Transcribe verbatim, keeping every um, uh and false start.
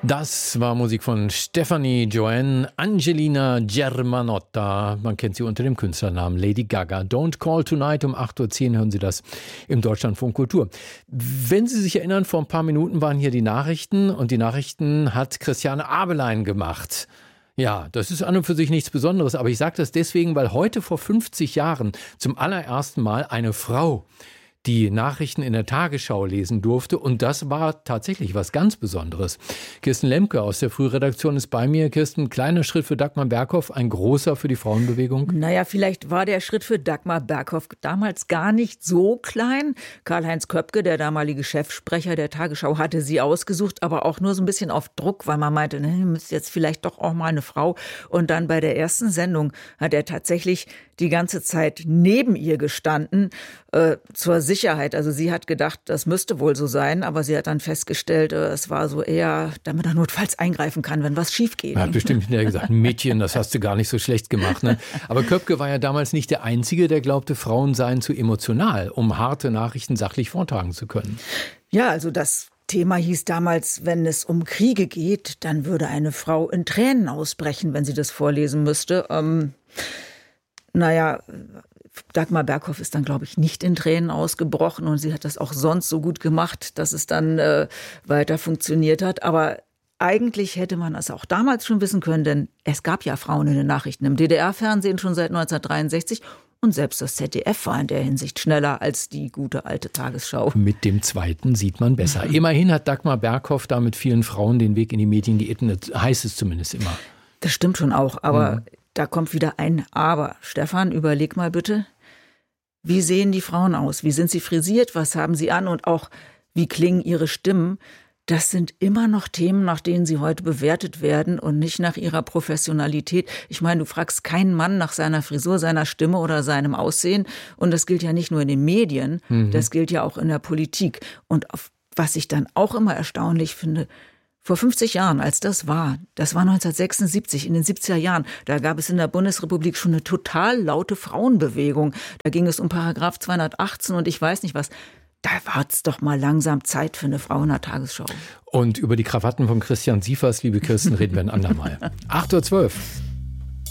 Das war Musik von Stefanie Joanne Angelina Germanotta. Man kennt sie unter dem Künstlernamen Lady Gaga. Don't Call Tonight um acht Uhr zehn hören Sie das im Deutschlandfunk Kultur. Wenn Sie sich erinnern, vor ein paar Minuten waren hier die Nachrichten und die Nachrichten hat Christiane Abelein gemacht. Ja, das ist an und für sich nichts Besonderes, aber ich sage das deswegen, weil heute vor fünfzig Jahren zum allerersten Mal eine Frau die Nachrichten in der Tagesschau lesen durfte. Und das war tatsächlich was ganz Besonderes. Kirsten Lemke aus der Frühredaktion ist bei mir. Kirsten, kleiner Schritt für Dagmar Berghoff, ein großer für die Frauenbewegung? Naja, vielleicht war der Schritt für Dagmar Berghoff damals gar nicht so klein. Karl-Heinz Köpke, der damalige Chefsprecher der Tagesschau, hatte sie ausgesucht, aber auch nur so ein bisschen auf Druck, weil man meinte, ne, müsste jetzt vielleicht doch auch mal eine Frau. Und dann bei der ersten Sendung hat er tatsächlich die ganze Zeit neben ihr gestanden, äh, zur Sicherheit. Also sie hat gedacht, das müsste wohl so sein, aber sie hat dann festgestellt, äh, es war so eher, damit er notfalls eingreifen kann, wenn was schief geht. Er hat bestimmt hinterher gesagt, Mädchen, das hast du gar nicht so schlecht gemacht. Ne? Aber Köpke war ja damals nicht der Einzige, der glaubte, Frauen seien zu emotional, um harte Nachrichten sachlich vortragen zu können. Ja, also das Thema hieß damals, wenn es um Kriege geht, dann würde eine Frau in Tränen ausbrechen, wenn sie das vorlesen müsste. Ähm, naja, Dagmar Berghoff ist dann, glaube ich, nicht in Tränen ausgebrochen und sie hat das auch sonst so gut gemacht, dass es dann äh, weiter funktioniert hat. Aber eigentlich hätte man das auch damals schon wissen können, denn es gab ja Frauen in den Nachrichten im D D R-Fernsehen schon seit neunzehnhundertdreiundsechzig und selbst das Z D F war in der Hinsicht schneller als die gute alte Tagesschau. Mit dem zweiten sieht man besser. Immerhin hat Dagmar Berghoff da mit vielen Frauen den Weg in die Medien geebnet, heißt es zumindest immer. Das stimmt schon auch, aber Mhm. da kommt wieder ein Aber. Stefan, überleg mal bitte, wie sehen die Frauen aus? Wie sind sie frisiert? Was haben sie an? Und auch, wie klingen ihre Stimmen? Das sind immer noch Themen, nach denen sie heute bewertet werden und nicht nach ihrer Professionalität. Ich meine, du fragst keinen Mann nach seiner Frisur, seiner Stimme oder seinem Aussehen. Und das gilt ja nicht nur in den Medien, mhm. das gilt ja auch in der Politik. Und auf, was ich dann auch immer erstaunlich finde, vor fünfzig Jahren, als das war, das war neunzehnhundertsechsundsiebzig, in den siebziger Jahren, da gab es in der Bundesrepublik schon eine total laute Frauenbewegung. Da ging es um Paragraph zweihundertachtzehn und ich weiß nicht was. Da war es doch mal langsam Zeit für eine Frau in der Tagesschau. Und über die Krawatten von Christian Sievers, liebe Kirsten, reden wir ein andermal. acht Uhr zwölf.